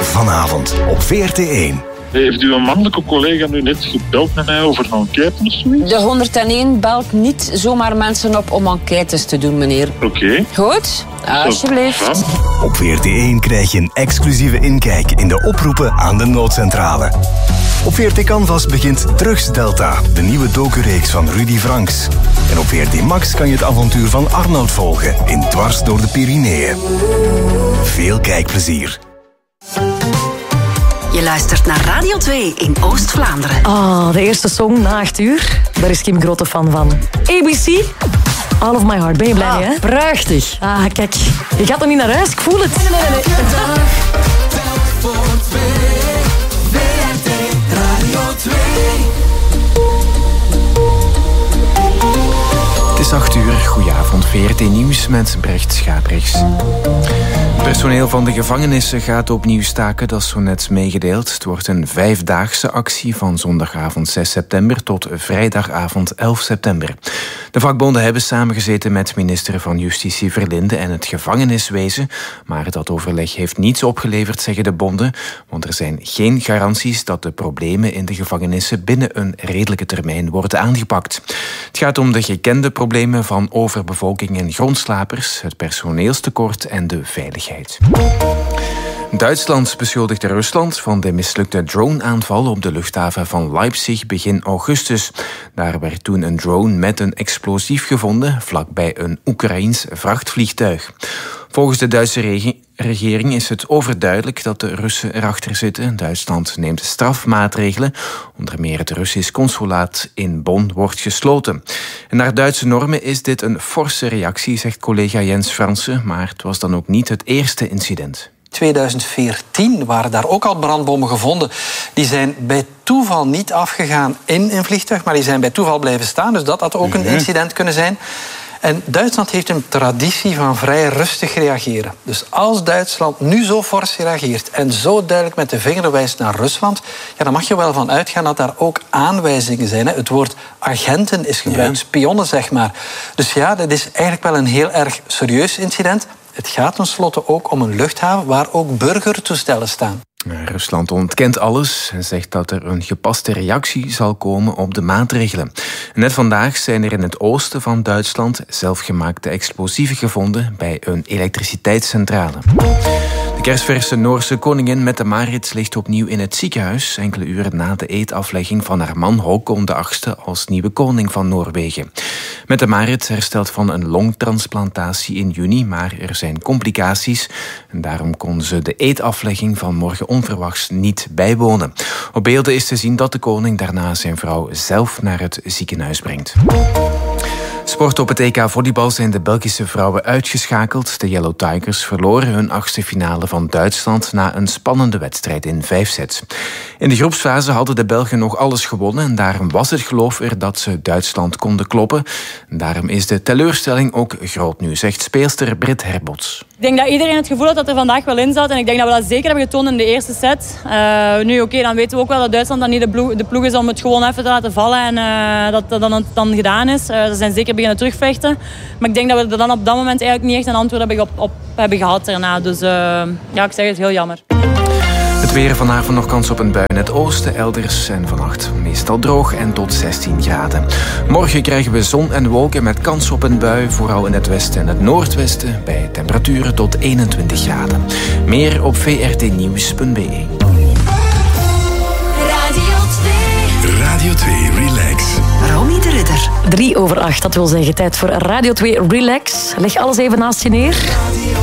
Vanavond op VRT1. Heeft uw mannelijke collega nu net gebeld met mij over enquête of zoiets? De 101 belt niet zomaar mensen op om enquêtes te doen, meneer. Oké. Goed, alsjeblieft. Op VRT1 krijg je een exclusieve inkijk in de oproepen aan de noodcentrale. Op VRT Canvas begint Drugs Delta, de nieuwe docureeks van Rudy Franks. En op VRT Max kan je het avontuur van Arnoud volgen in Dwars door de Pyreneeën. Veel kijkplezier. Je luistert naar Radio 2 in Oost-Vlaanderen. De eerste song na 8 uur. Daar is Kim grote fan van. ABC, All of My Heart. Ben je blij, hè? Prachtig. Kijk. Je gaat nog niet naar huis, ik voel het. Nee. Het is 8 uur. Goedenavond, VRT Nieuws met Brecht Schaprechts. Personeel van de gevangenissen gaat opnieuw staken, dat is zo net meegedeeld. Het wordt een 5-daagse actie van zondagavond 6 september tot vrijdagavond 11 september. De vakbonden hebben samengezeten met minister van Justitie Verlinde en het gevangeniswezen. Maar dat overleg heeft niets opgeleverd, zeggen de bonden. Want er zijn geen garanties dat de problemen in de gevangenissen binnen een redelijke termijn worden aangepakt. Het gaat om de gekende problemen van overbevolking en grondslapers, het personeelstekort en de veiligheid. Duitsland beschuldigde Rusland van de mislukte drone-aanval op de luchthaven van Leipzig begin augustus. Daar werd toen een drone met een explosief gevonden vlakbij een Oekraïens vrachtvliegtuig. Volgens de Duitse regering is het overduidelijk dat de Russen erachter zitten. Duitsland neemt strafmaatregelen. Onder meer het Russisch consulaat in Bonn wordt gesloten. En naar Duitse normen is dit een forse reactie, zegt collega Jens Fransen. Maar het was dan ook niet het eerste incident. 2014 waren daar ook al brandbommen gevonden. Die zijn bij toeval niet afgegaan in een vliegtuig, maar die zijn bij toeval blijven staan. Dus dat had ook een incident kunnen zijn. En Duitsland heeft een traditie van vrij rustig reageren. Dus als Duitsland nu zo fors reageert en zo duidelijk met de vinger wijst naar Rusland, dan mag je wel van uitgaan dat daar ook aanwijzingen zijn. Het woord agenten is gebruikt, spionnen zeg maar. Dus ja, dit is eigenlijk wel een heel erg serieus incident. Het gaat tenslotte ook om een luchthaven waar ook burgertoestellen staan. Rusland ontkent alles en zegt dat er een gepaste reactie zal komen op de maatregelen. Net vandaag zijn er in het oosten van Duitsland zelfgemaakte explosieven gevonden bij een elektriciteitscentrale. De kerstverse Noorse koningin Mette-Marit ligt opnieuw in het ziekenhuis, enkele uren na de eedaflegging van haar man Håkon VIII als nieuwe koning van Noorwegen. Mette-Marit herstelt van een longtransplantatie in juni, maar er zijn complicaties en daarom kon ze de eedaflegging van morgen onverwachts niet bijwonen. Op beelden is te zien dat de koning daarna zijn vrouw zelf naar het ziekenhuis brengt. Sport op het EK volleybal zijn de Belgische vrouwen uitgeschakeld. De Yellow Tigers verloren hun 8e finale van Duitsland na een spannende wedstrijd in 5 sets. In de groepsfase hadden de Belgen nog alles gewonnen en daarom was het geloof er dat ze Duitsland konden kloppen. Daarom is de teleurstelling ook groot nu, zegt speelster Britt Herbots. Ik denk dat iedereen het gevoel had dat er vandaag wel in zat en ik denk dat we dat zeker hebben getoond in de eerste set. Dan weten we ook wel dat Duitsland dan niet de ploeg is om het gewoon even te laten vallen en dat dan gedaan is. Ze zijn zeker beginnen terugvechten. Maar ik denk dat we er dan op dat moment eigenlijk niet echt een antwoord op hebben gehad daarna. Dus ik zeg het, heel jammer. Het weer: vanavond nog kans op een bui in het oosten, elders en vannacht meestal droog en tot 16 graden. Morgen krijgen we zon en wolken met kans op een bui, vooral in het westen en het noordwesten, bij temperaturen tot 21 graden. Meer op vrtnieuws.be. Radio 2 Relax. Romy de Ridder. 7:03, dat wil zeggen tijd voor Radio 2 Relax. Leg alles even naast je neer.